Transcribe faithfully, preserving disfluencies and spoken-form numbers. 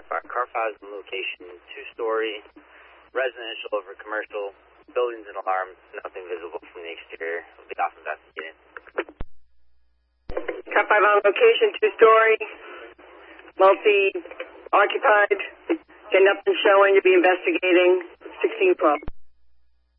five. Car five is in location two-story, residential over commercial, buildings and alarms, nothing visible from the exterior. We'll be off investigating. Car five on location, two-story, multi-occupied, get nothing showing, you'll be investigating, sixteen twelve.